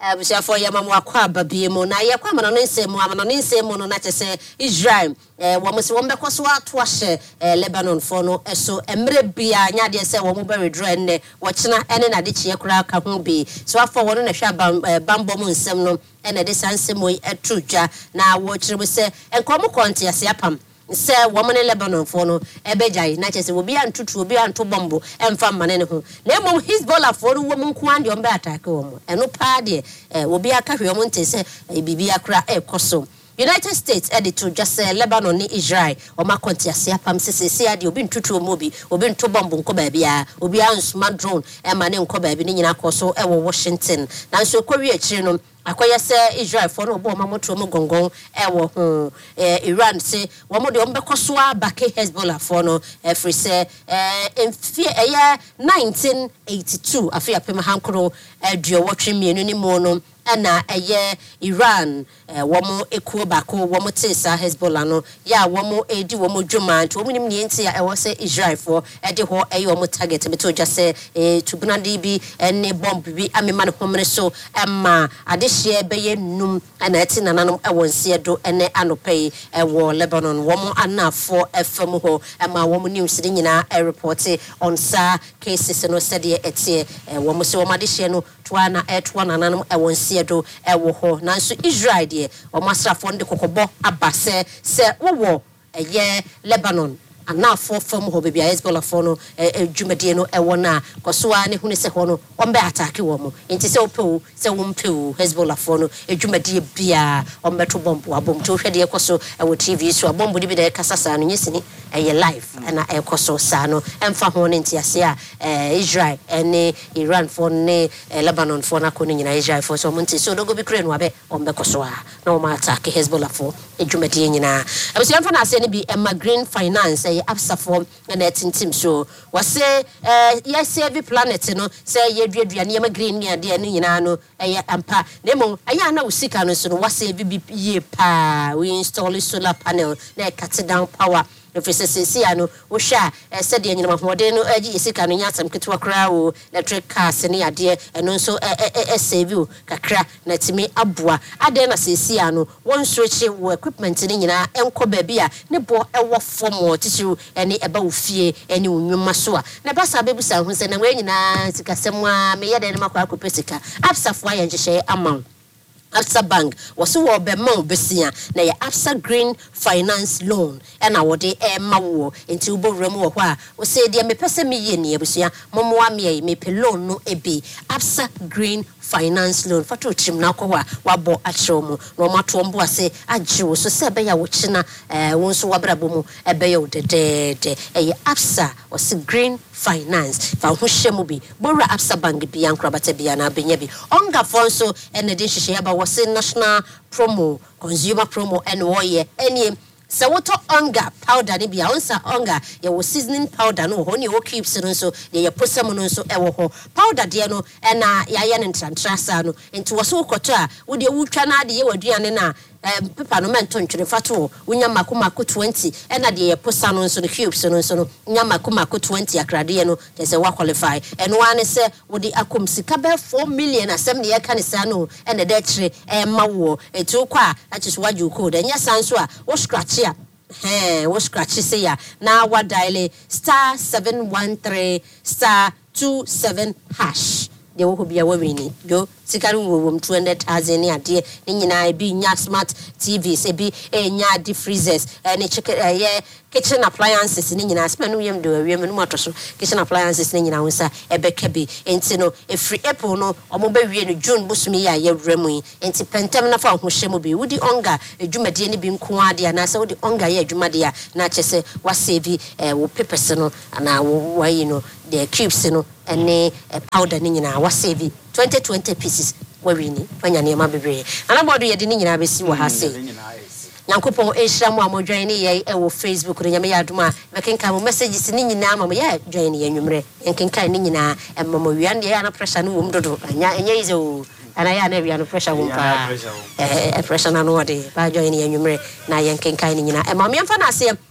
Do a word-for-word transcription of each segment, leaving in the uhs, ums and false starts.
Busia for Yamamu Aqua Babiemo, na Yaquama no nsem, Amano nsem no na say Israel. Eh, wamo se wombe kwaswa twahye Lebanon for no eso emre bia nya de se womo be redro ne wochina ene na de chie kura ka ho bi so afọ wono na hwa bambo mu nsem no ene de sansem oyi etudwa na wo chire se enkomo konte ase apam se womo ne Lebanon for no ebejai na chese obi antutu obi anto bombo emfa mane ne ho na emom Hezbollah for no womo nko ande ombe attack womo eno pa de obi aka hwe womo nte se bibia kura ekoso United States editor just say Lebanon ni Israel o ma kontiase apam sesese ade obi ntutu omobi obi nto bombo nko ba bia obi ansuma drone e ma ne nko ba bi ni nyina koso e wo Washington nanso kowi akire no akoya se Israel for no bo ma moto mo gongon e wo ho Iran se wo mo de o mbekoso abake Hezbollah for no e free se en fie e nineteen eighty-two afia pem hankro aduo wotwe mienu ni mo no ana eye Iran womo ekuo bako womo tesa Hezbollah no ya womo edi womo dwuma nti womo nim ne nti ya ewo se Israel for edi ho eye womo target beto just say tubuna di bi ene bomb bi amema ne homre so emma adehye beye num ana eti nananom ewo nse do ene anopei ewo Lebanon womo anafo efam ho emma womo news de nyina e report on sa cases no said ye etie womo se womo adehye no twana etwa nananom ewo nse do ewo ho nanso Israel de o masrafo de kokobo abase se wo eye Lebanon ana fo fam ho bebia Hezbollah fo no dwumadie no ewo na kosoa ne hunu se ho no ombe attack wo mo enti se opewu se wo mpewu Hezbollah fo no dwumadie bia ombe to bombo abom to hwede ekoso ewo T V so abombo de bi de kasasa no nyesini eye live ana ekoso sa no emfa ho ne enti ase a Israel ene Iran fo ne Lebanon fo na ko ne nyina Israel fo so mo enti so dogo bi kure no abe ombe kosoa na o ma attack Hezbollah fo dwumadie nyina abusi emfa na ase ne bi Emma Green Finance Absa form and etintim so was say eh yes every planet no say ye duadua ne green ne ade ne nyina no eh ampa nemo aya na usika no so no was say bi ye pa we install solar panel na cut down power if it's a ano wo hwa e said ye nyina mahode no agi isika no nyatam ketwa kra wo electric cars ne ade eno nso e save you kakra na timi aboa ade na sesi ano won switch wo equipment ne nyina enko ba bia ne bo e wo form tisiru ene eba wo fie ene onwuma so a na basa bebusa hu se na we nyina sikasem a me yede ne makwa akopesika absafo aye nhye amount Absa Bank was so obema besia na ya Absa Green Finance Loan and I would e mawo into bo remo hwa we say dia me pese me ye ne abusua momoa me me pe loan no ebi Absa Green Finance Loan fato chim na kwa wabo achomo no mato mbo ase agye so se be ya wo china eh won so wabrabo mu e be ya odedede e Absa was Green Finance fa ho hyemu bi bora Absa Bank bi ankrabata bi na benya bi onga fonso ene de hihye ba was national promo consumer promo and woye any so what onga powder ni bia onsa onga ye wo seasoning powder no ho ni wo cubes no so ye posam no so e wo ho powder de no e na ya ye ntrantrasa no enti wo so koto a wo de wutwa na de ye waduane na um pepa no mento ntwene fato wonya makomako twenty e na de ye posa no so no cubes no so no nya makomako twenty akrade no they say wa qualify eno ane se wo de akom sika be four million asem ne ye ka ne sa no e na de kire e ma wo etu kwa achi so waju code enya sanso a wo scratch ya eh wo scratch say ya na wa dial star seven one three star two seven hash de wo bia wo wini yo sikaru wo two hundred thousand ni ade ni nyina bi nya smart T Vs e bi e nya deep freezers e ne chicken ye kitchen appliances ni nyina asma no yem do awiem no matoso kitchen appliances ni nyina wonsa e be ka bi enti no e free apple no omo ba wie no June busumi ya ye wramu enti pentem na fa ho hyemu bi wudi onga adwumade ni bi nko ade na sa wudi onga ye adwumade a na chese wa save e wo papers no na wo yi no the cubes no ene powder ni nyina wa save twenty twenty pieces wawini panya ne ma bebre anabodo ye de ni nyina besi wo ha se Yankopon ehira mu amodwan ne ye e wo Facebook ne nyame yadoma mekenka mo messages ni nyina ma ye dwan ne anwumre enkenka ni nyina e mama wian de ya na pressure no wom dodo anya enye izo ana ya na wian no pressure wom pa eh pressure na no de ba dwan ne anwumre na yenkenka ni nyina e mama yemfa na ase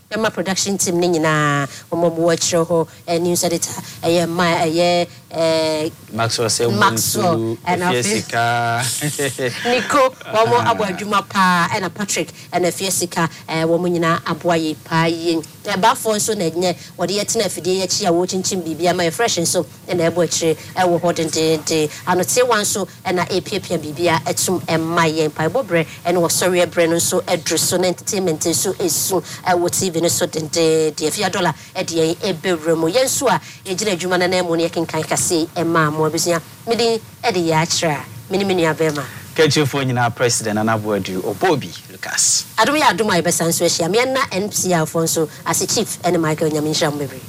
Emma production team ni nyina omo bo achiro ho news editor eye ma eye eh Maxwell say Maxwell and Fiesica Nico omo abadwuma pa and Patrick and Fiesica eh wo nyina aboaye pa yin e ba fo so na nye wo de yetena afidie ye chi a wo chinchin bibia ma fresh so na ebo achire e wo ho de de anote wan so na epiepia bibia etum emma yen pa bobre and wo sorry ebre no so edru so na entertainment so esu e wo T V no so de de afia dollar e de ebewremu yen so a e gina adwuma na na mu ne kenkan kase emma mo abusia medi e de ya achira mini mini abema Kechefo nyina president Anabuadu Obobi Lucas adom ya adom ai besan so ahia me na N P R fon so as chief and Michael Nyaminsha Mbebri.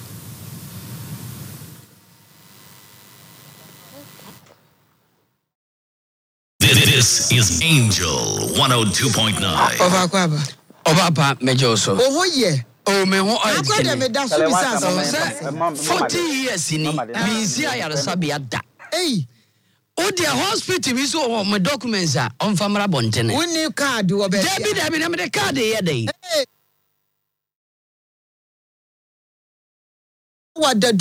This is Angel one oh two point nine. Oba kwaba. Oba pa mejoso. Oh ye. Oh me ho I got them da so bisa so. forty years ni binsi ayaresa bia da. Hey. O the hospital bi so my documents are on famara bontene. We need card wo be. Debi debi na me the card here dey. Hey. What the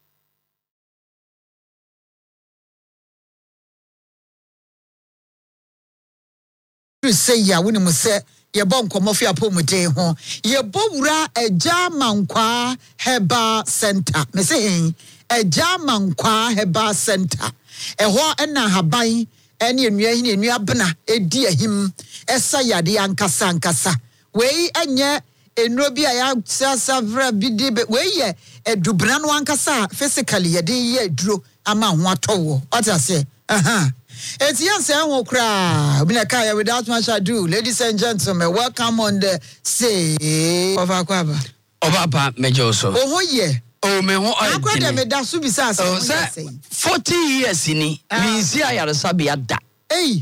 you say ya we mu say ye bon komofia pomuden ho ye bowura eja mankwa heba center me say eja mankwa heba center eho na haban ene enua hin enua bena edi ahim esa yade ankasa ankasa wei enye enuro bi aya sasavra bi de wei ye edubra no ankasa physically yade ye duro ama ho atowo otase aha it's yes and wo kra obi na kai without much ado ladies and gentlemen welcome on the say Oba kwaba Oba pa mejoso. Oh ye. Oh me ho I got them da so bisa say forty years ni binsi ayaresa bia da. Hey.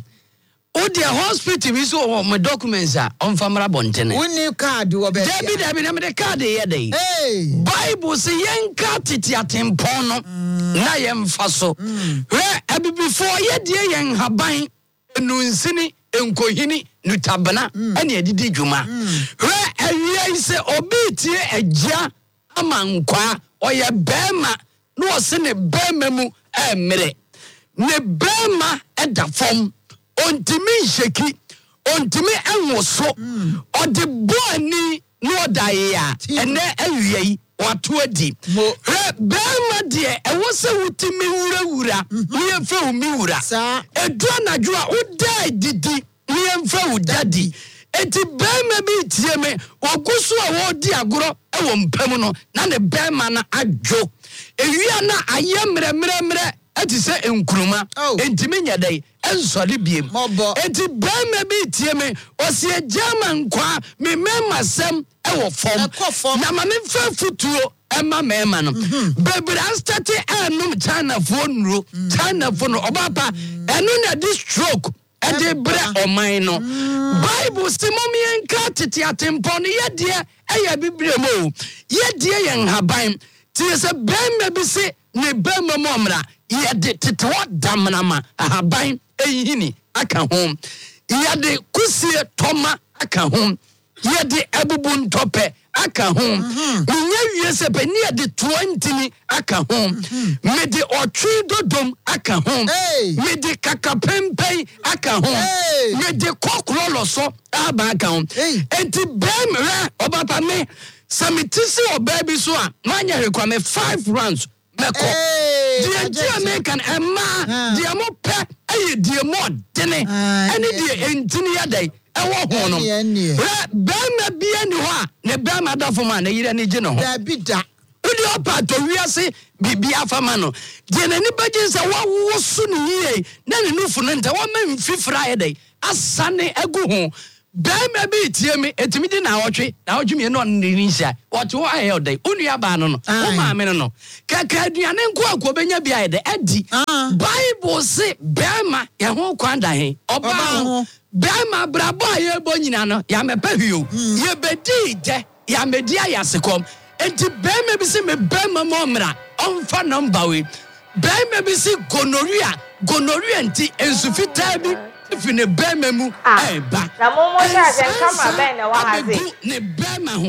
O the hospital bi so my documents are on famara bontene. We need card wo be. Debi debi na me the card here dey. Hey. Bible say yenka titi atempon no na yemfa so. Re abi before ye die yen haban enunsini enkohini nutabana ene edidi dwuma. Re awie say obi tie agya amankwa oye bema no se ne bema mu emre. Ne bema eda fom ontimi sheki ontimi enwoso ode boani no daia ene awie watu adi he bema de ewo se wutimi wura wura ni fe umi wura edu anadwo a udai didi ni fe udadi eti bema bi tie me oguso a wodi agoro ewo mpam no na ne bema na adwo ewia na aye mre mre mre eti se enkuruma entimi nyadai ensori biem eti bema bi tie me osie German kwa me mema sem ewo fom na ma me fa futuo ema mema no bebre start enum China phone ro China phone obapa enu na this stroke e de bre oman no Bible simomi enka tete atempon ye de eya bibre mo ye de yen haban tie se bema bi se ne bema mo mra ye de tete wa damnama haban ehini aka hom ye de kusie toma aka hom ye de ebubun tope aka hom nya wie se pe ne de twenty ni aka hom me de otwi dodom aka hom me de kakapempen aka hom me de kokrolo so aba aka hom enti bemra obapa me samitisi obabi so a manya rekwame five rounds meko die die American emma die mo pe aye die mo dene ene die entini yadai ewo ho no re bema bia ni ho a ne bema da foma na yire ne gye no ho da bida udi opa to wiase bibia fama no die na ni bagye se wo wo su ni yie na ne nufu no nta wo ma mfifra yadai asane egu ho bema bi tie me etimi di na wotwe na wotwe me no ni nsia wote wo aye odai onua ba no no wo ma me no no kaka aduane nko akọ benya bia ye de adi Bible say bema ye ho kwanda he oba ho bema brabo aye bo nyina no ya mepa hwio ye bedi de ya medi ayasekom enti bema bi se me bema mo mra onfa number we bema bi se gonorrhea gonorrhea enti ensufita bi if in a bema mu eh ba na momo sha je kama ben na wa haze ne bema ho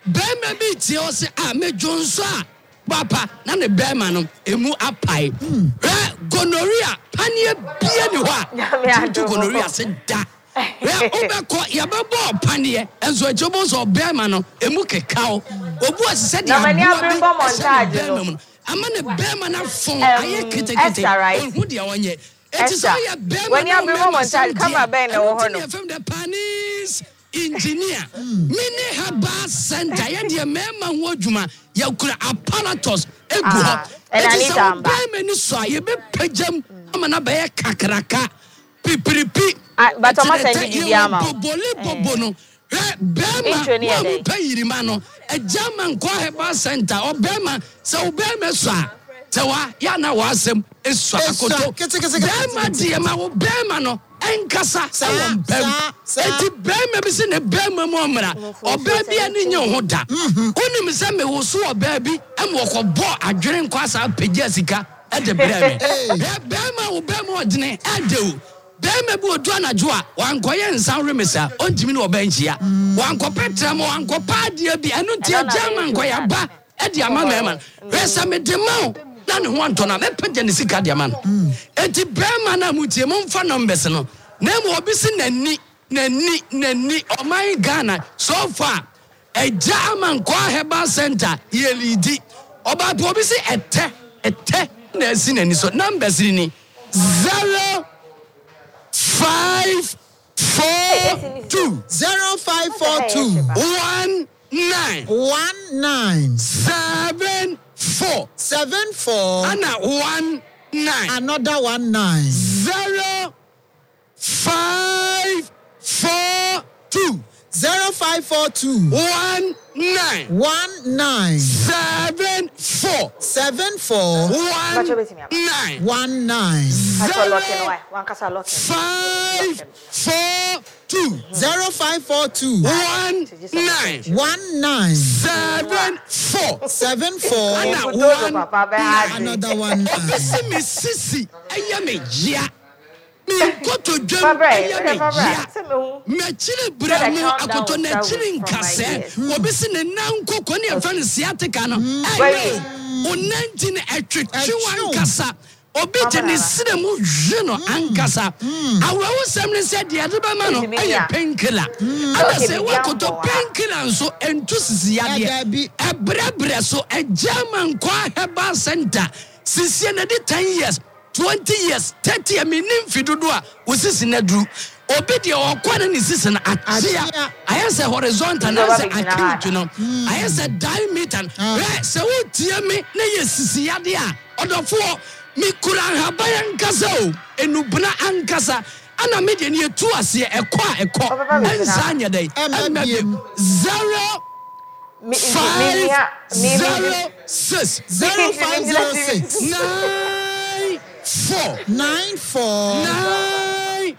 bema bi ti o se a medwo nso a papa na ne bema no emu apai eh gonorrhea panie bia ni ho a tu gonorrhea se da eh obeko ya bebo panie enso ejobo so bema no emu kekao obu asese dia na mani abrimbo montage no ama ne bema na fon aye ketekete hu dia wonye eti so ya bema when you abrimbo montage come aben na wo ho no from the panis engineer mini haba center ya de mema ho adwuma ya kura apparatus egu ho eti so bema ni so ye be pagam ama na be kakraka pipiripi but o ma send di dia ma bobole bobono bema mo payirima no a German kwa heba center o bema so bema so a tewa ya na wasem esu akoto bema die ma wo bema no enkasa sa wo bem enti bema bi se ne bema mo mra oba bia ni nye ho da onim se me wo so oba bi em wo kɔbɔ adwere nkwa sa pagya sika e de breme bema wo bema odine adew bema bi odu anajo a wankoye nsan remesa ontimi ne obanchia wankopetra mo wankopa de bi enu tie German koya ba e de ama mema resa me de ma na ne ho antona me pagya ne sika de ama no enti bema na mutie mo mfa numbers no na mo obi si nani nani nani o my Ghana so far a German kwa heba center ye lidi oba bo obi si ete ete na si nani so numbers ni zero five four two zero five four two one nine one nine seven four seven four and one nine another one nine zero five four two zero five four two one nine one nine seven four seven four one nine one nine zero five four two zero five four two one nine one nine seven four seven four and one another one nine. Obisi me sisi eye me jia me koto dwem eye me jia me chiri bramo akoto na chiri nkase obisi ne nankoko ne efa ne siatica no eye onanti ne etwetwe wankasa obi je ne sire mu hwe no ankasa awawo sem ne se de ade ba ma no eye penkiller ana se wakoto penkiller nso entu sisi ya de ebrebre so e German kwa heba center sisi na de ten years twenty years thirty years minim fidudu a wosisi na duru obi de okwa na sisi na atia ayese horizontal na se akintu no ayese diameter eh se wotie me na yesisi ya de a odofo mi kura habaya nkasa o enubna ankasa ana me de ne etu ase ekwa ekọ ensanya dai zero five zero six zero five zero six nine four nine four nine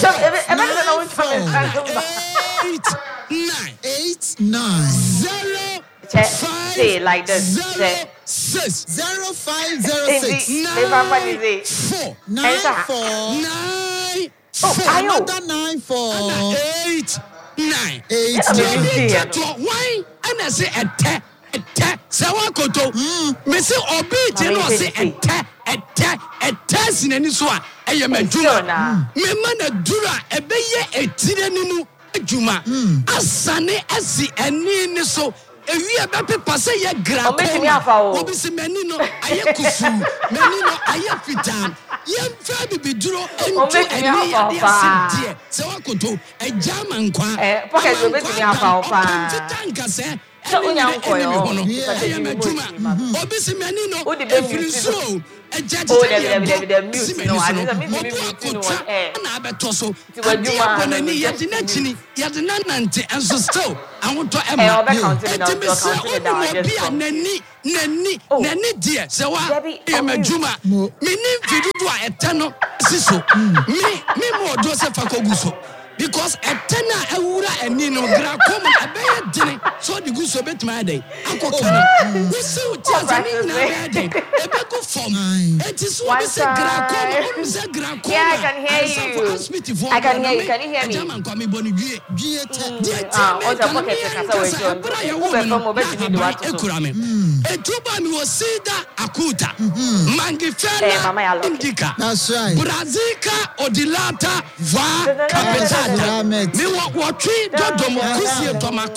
eight nine eight nine zero say like this zero six zero five zero six nine four nine four nine another nine four eight nine eight nine. why ana say ete ete se wakoto me say obi je no say ete ete ete sinani so a eye maduma me ma na dura ebeye etire ni mu adwuma asane asi ani ni so ewie be pepa say ye gra ko obi se mani no aye kufu mani no aye fitan ye mfa bibi duro entu ani ya de aside se wakoto e German kwa eh pocket go betimi afa ofa tanka se so unya nkoyo aye maduma obi se mani no efiri so ejaji oh dem dem dem mute no ani se me me mute no eh na abeto so ti waduma na ni ye de na chini ye de na nante enso still awonto eh ema obe count me down so count me down I just come nani nani nani die se wa e maduma me ni vidudu a etano siso me me mo do se fa kogu so because etena ewura eni no gra kom abeye dine so de gu so betima dey akokana we see we tell me na abeye dey e be go form it is so be say gra kom we say gra kom yeah I can hear you I can hear you can you hear me German come boni due due te ah o the pocket kasa we john we from obetimi do what ekura me etuba mi wo sida akuta mangifela indika that's right brazika odilata va kapeta mi wo wotwi dodomo kusie tomako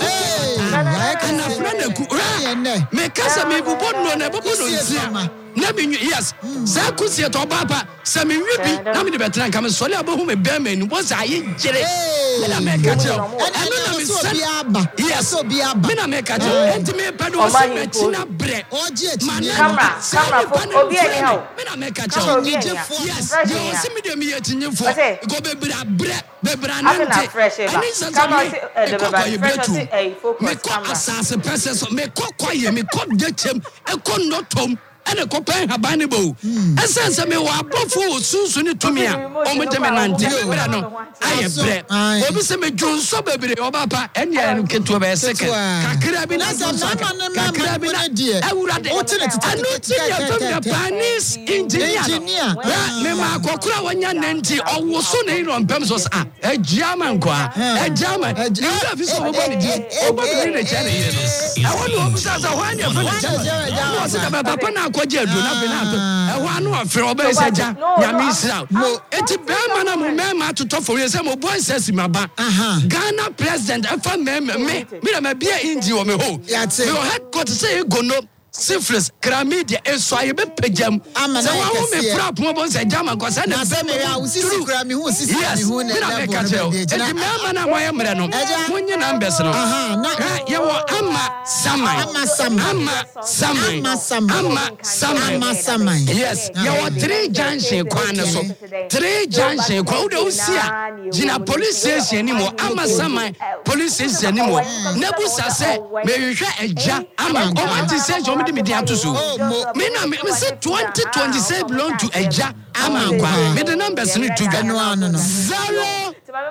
kana frene ku me kasa me bubo no na bubo no nsia na me yes za kusie to baba sa me wibi na me de betran kam so le abohu me be me nu bo za ye jere me na me ka je eno na me so bi aba yes so bi aba me na me ka je enti me pedo so me tina bre oje eti camera camera obi eni ha me na me ka je yes yo si me de me yetinye fo go be bra bre be bra na nte ani so camera the be fresh eh focus camera asase pese so me kokwaye me kod de chem e kon notom ene kopen habane bo esense me wa abofo susu ni tumi a o mo je me nante bra no aye bre obi se me jonso bebere oba pa ene ene keto be seke kakra bi na kakra bi na die awurade o tene tete tete Japanese engineer me ma kokura wanya nanti owo so ne ro mpem so sa e German kwa e German ni da fi so bo ni die o bo ni ne chane ye no awon o bi sa sa wanya fa o se ka papa na kwaje adu na be na to e ho anu afre oba eseja nyame Israel eti be ma na mo me ma to for ye se mo boy sesi maba Ghana president afa me me me na ma bia inji wo me ho me ho headquarters say go no syphilis chlamydia eso aye be pejam se wa wo me fra po bo se jama ko se na se me ya usisi kra me hu sisi me hu ne na be ka je eti me ma na mo ye mre no munye na mbes no ye wo ama samai ama samai ama samai ama samai ama samai ama samai yes ye wo three junction kwa ne so three junction kwa wo de usia jina police station ni mo ama samai police station ni mo nebusa se me hwehwe eja ama o ma ti se me me dia to so me na me say twenty twenty-seven belong to eja ama kwa me the numbers ni to no no no zero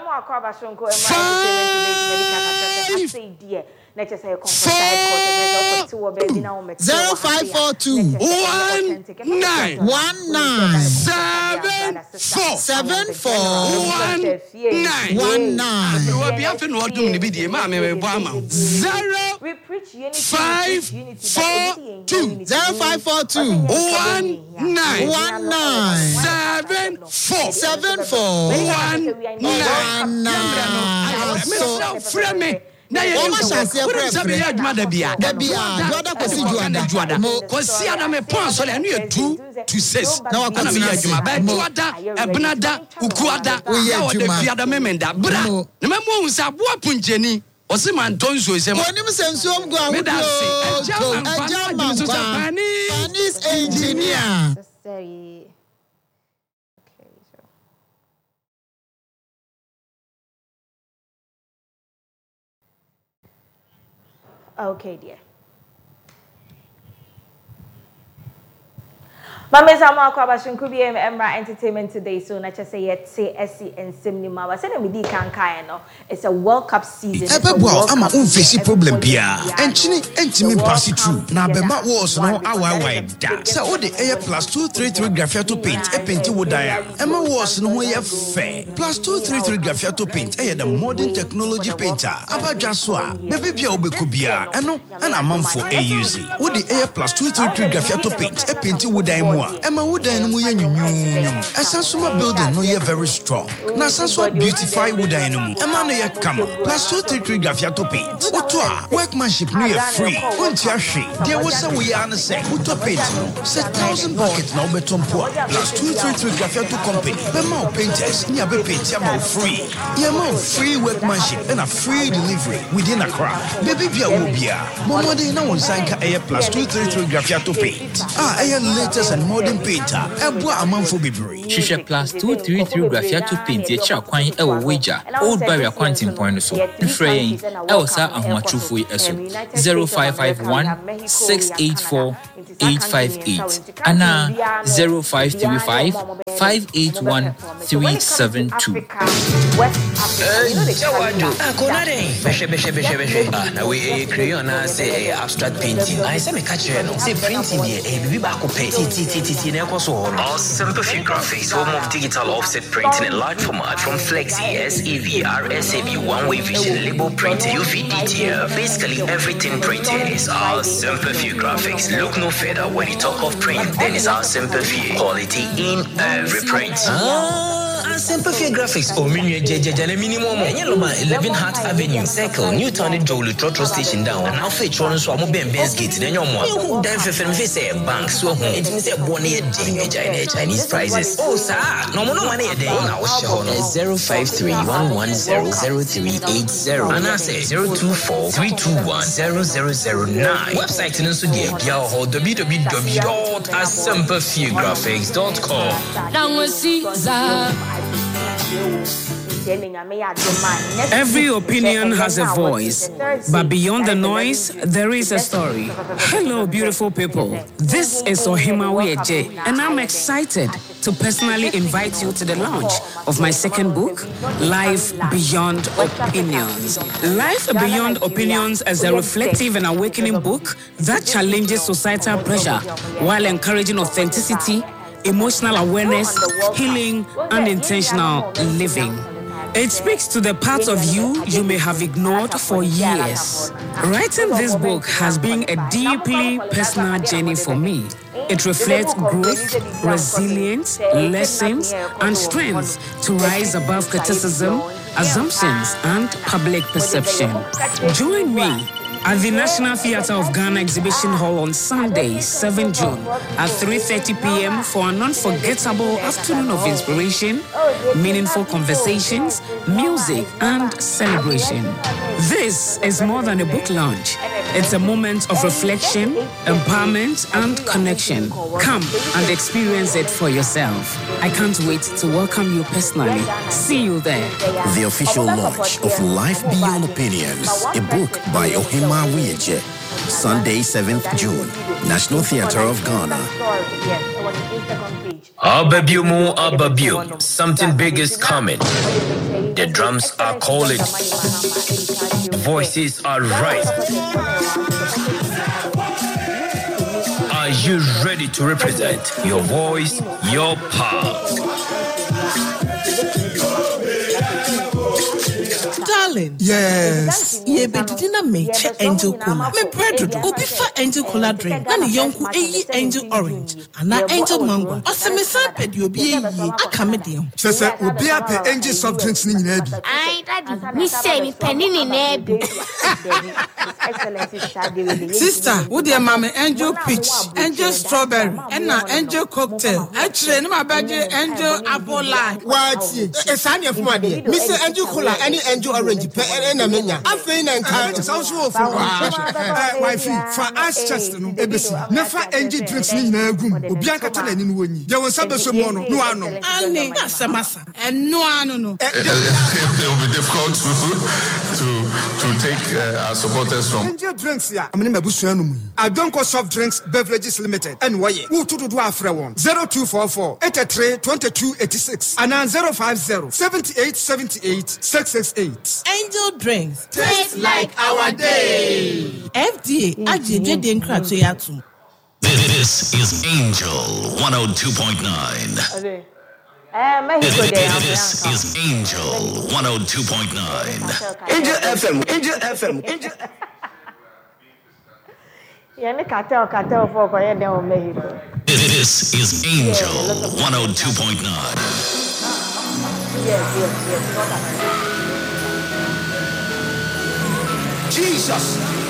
zero five four two one nine one nine seven four seven four one nine one nine we be afi no odum ni bi die ma me bo ama zero five four two zero five four two one nine one nine seven four seven four one one nine so frame me na ye o ma chance e pre sabe ya adwuma da bia da bia juada ko si juada juada ko si ada me pon so le no ye two to six na wa ko si adwuma ba juada ebnada ukuada ya wa da fiada memenda bra na me mo unsa bo apunjeni o se man tonso se mo onim se nsuom go awu German Japanese engineer okay dear. Mamesa mo akwaba shinku bi Emra Entertainment today so na chese yet say S C and Simni Mawa say me di kan kan no it's a World Cup season ebebo ama unfesi problem bia enchini entimi pass through na bema walls no awawai da say o de air plus two thirty-three graphiato paint e paint wodaya ema walls no ho ye fair plus two thirty-three graphiato paint e the modern technology painter abadwa so a bebe bia obeku bia eno ana amamfo e use o de air plus two thirty-three graphiato paint e paint wodaya Emma Wooden no ye nyunyum. Asansuma building no ye very strong. Na asansuma beautify wooden no. Emma no ye kama. Plus two thirty-three graphiato paint. Otoa workmanship no ye free. Won't ya she? There was a we are say. Otoa paint no. Say thousand bucket now beton poor. Plus two thirty-three graphiato company. Bema painters ni abe paint ya ma free. Ye ma free workmanship and a free delivery within a crowd. Baby bia wo bia. Momo de na won sanka air plus two thirty-three graphiato paint. Ah air latest and molding paint a ɛboa amanfo bebree. Shisha plus two thirty-three Graphiato paint ye cha kwan e wo wager. Old barrier quantum point so. Frey Elsa Ahmatrufo eso zero five five one six eight four eight five eight Ana zero five three five five eight one three seven two. Now we crayon say abstract painting. I say me catch you no. Say printing here, eh bibi ba ko pay. T T T T na ko so hono. Our Simple Few Graphics, home of digital offset printing in large format from Flexi, S E V, R S A V, one-way vision, label printing, U V D T L. Basically everything printing is our Simple Few Graphics. Look no further when you talk of print, then it's our Simple Few. Quality in every print. Ah. Simple Few Graphics or menu jjjjale minimum Yellow eleven Hart Avenue Circle Newtown Jolu Trotro Station down and now fetch one so I'm ben Ben's gate then your mom who then for film say bank so it means that one year Chinese prices oh sir no no money a day now zero five three one one zero zero three eight zero and I say zero two four three two one zero zero zero nine website in so dear w w w dot a simple few graphics dot com. Every opinion has a voice, but beyond the noise, there is a story. Hello, beautiful people. This is Ohima Weje, and I'm excited to personally invite you to the launch of my second book, Life Beyond Opinions. Life Beyond Opinions is a reflective and awakening book that challenges societal pressure while encouraging authenticity, emotional awareness, healing, and intentional living. It speaks to the parts of you you may have ignored for years. Writing this book has been a deeply personal journey for me. It reflects growth, resilience, lessons, and strength to rise above criticism, assumptions, and public perception. Join me at the National Theatre of Ghana Exhibition Hall on Sunday, seventh June at three thirty p.m. for an unforgettable afternoon of inspiration, meaningful conversations, music, and celebration. This is more than a book launch. It's a moment of reflection, empowerment, and connection. Come and experience it for yourself. I can't wait to welcome you personally. See you there. The official launch of Life Beyond Opinions, a book by Ohima Weje. Sunday, seventh June, National Theatre of Ghana. Ababiumu Ababium, something big is coming. The drums are calling. Voices are rising. Are you ready to represent your voice, your power? Darling. Yes. Ye be didn't make angel cola. Me bread do. Obi fa angel cola drink. Na ne yonku eyi angel orange. Ana angel mango. Ose me san pe di obi eyi aka me de. Sese obi ape angel soft drinks ni nyina bi. Ai daddy, me say me penny ni na bi. Sister, wo de mama angel peach, angel strawberry, and na angel cocktail. Actually, no ma baje angel apple lime. What? E san ye fuma de. Me say angel cola any angel orange pe e na menya. Afei na nka so so for why fi for us chest no ebesi. Never angel drinks ni nyina agum. Obi ankata na ni no wonyi. Ye won sabe so mo no no ano. Ani na samasa. En no ano no. It will be difficult to to to take uh, our supporters from angel drinks ya. Amene mabusua no mu. Adonko Soft Drinks Beverages Limited. And why? Who to do afre one? zero two four four eight three two two eight six and zero five zero seven eight seven eight six six eight. Angel drinks. Taste like our day. F D A ajeje de nkra to yatu. This is Angel one oh two point nine. This is Angel one oh two point nine. Angel F M, Angel F M, Angel. Yani cartel cartel for ko yede o Mexico. This is Angel one oh two point nine. Yes, yes, yes. Jesus.